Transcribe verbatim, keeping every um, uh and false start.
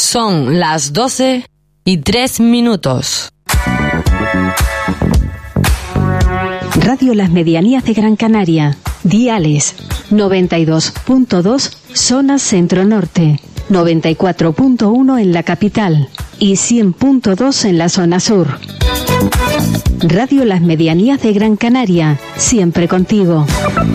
Son las doce y tres minutos. Radio Las Medianías de Gran Canaria. Diales noventa y dos punto dos zona centro-norte, noventa y cuatro punto uno en la capital y cien punto dos en la zona sur. Radio Las Medianías de Gran Canaria, siempre contigo.